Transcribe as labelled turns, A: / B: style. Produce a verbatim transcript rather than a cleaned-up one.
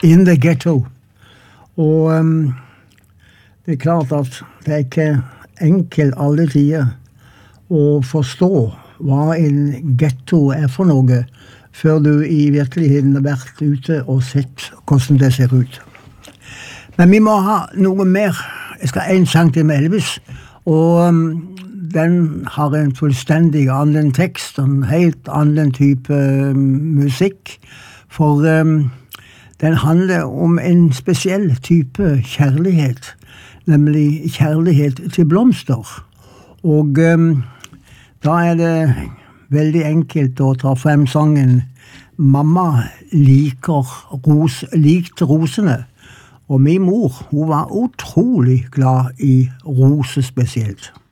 A: In the Ghetto. Og um, det er klart at det er ikke enkelt alle tider å forstå hva en ghetto er for noe, før du i virkeligheten har vært ute og sett hvordan det ser ut. Men vi må ha noe mer. Jeg skal ha en sang til med Elvis, og um, den har en fullstendig annen tekst, en helt annen type um, musikk, for um, den handler om en spesiell type kjærlighet, nemlig kjærlighet til blomster. Og um, da er det veldig enkelt å ta frem sangen «Mamma liker ros, likte rosene». Og min mor, hun var utrolig glad i roser spesielt.